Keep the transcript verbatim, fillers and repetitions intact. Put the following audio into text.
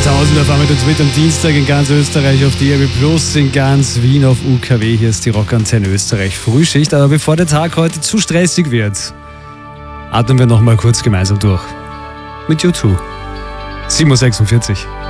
tausend auf einmal mit am Dienstag in ganz Österreich auf D A B Plus, in ganz Wien auf U K W. Hier ist die Rockantenne Österreich Frühschicht. Aber bevor der Tag heute zu stressig wird, atmen wir noch mal kurz gemeinsam durch. Mit U zwei. sieben Uhr sechsundvierzig.